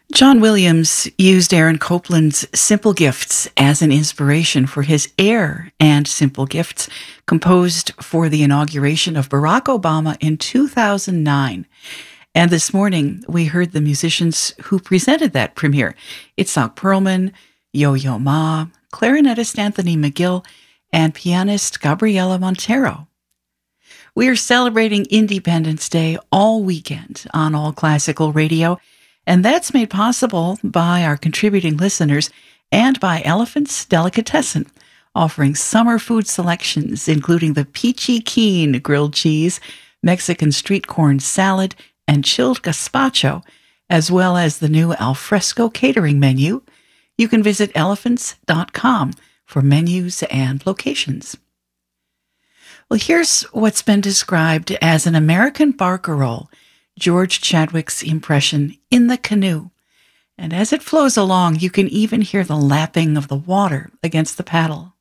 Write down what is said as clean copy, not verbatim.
John Williams used Aaron Copland's Simple Gifts as an inspiration for his Air and Simple Gifts, composed for the inauguration of Barack Obama in 2009. And this morning, we heard the musicians who presented that premiere. Itzhak Perlman, Yo-Yo Ma, clarinetist Anthony McGill, and pianist Gabriela Montero. We are celebrating Independence Day all weekend on All Classical Radio, and that's made possible by our contributing listeners and by Elephant's Delicatessen, offering summer food selections, including the Peachy Keen grilled cheese, Mexican street corn salad, and chilled gazpacho, as well as the new alfresco catering menu. You can visit elephants.com for menus and locations. Well, here's what's been described as an American barcarolle, George Chadwick's impression in the canoe. And as it flows along, you can even hear the lapping of the water against the paddle.